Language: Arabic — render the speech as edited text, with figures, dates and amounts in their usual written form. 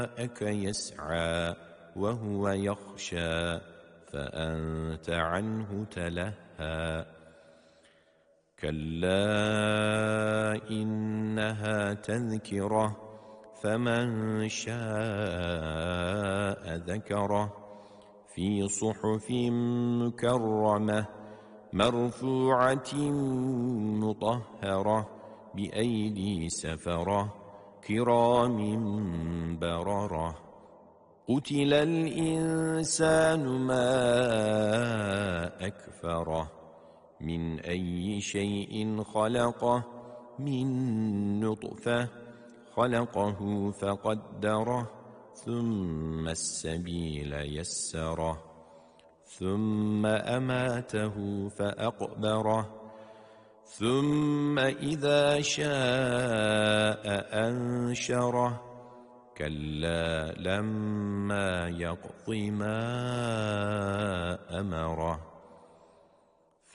يسعى وهو يخشى فأنت عنه تلهى كلا إنها تذكرة فمن شاء ذكره في صحف مكرمة مرفوعة مطهرة بأيدي سفرة كرام بررة قتل الإنسان ما أكفره من أي شيء خلقه من نطفة خلقه فقدره ثم السبيل يسره ثم أماته فأقبره ثم إذا شاء أنشره كلا لما يقض ما أمره